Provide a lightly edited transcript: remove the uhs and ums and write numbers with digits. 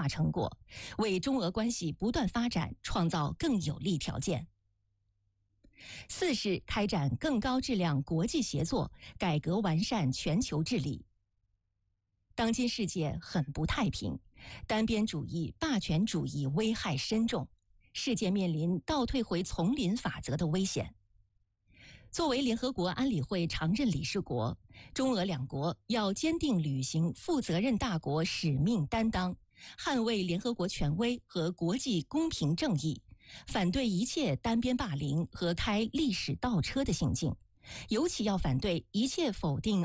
大成果，为中俄关系不断发展创造更有利条件。4是开展更高质量国际协作，改革完善全球治理。当今世界很不太平，单边主义、霸权主义危害深重，世界面临倒退回丛林法则的危险。作为联合国安理会常任理事国，中俄两国要坚定履行负责任大国使命担当，捍卫联合国权威和国际公平正义，反对一切单边霸凌和开历史倒车的行径，尤其要反对一切否定